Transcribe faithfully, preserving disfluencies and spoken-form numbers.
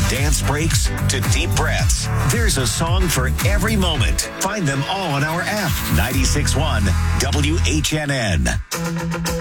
dance breaks to deep breaths, there's a song for every moment. Find them all on our app. ninety-six point one W H N N.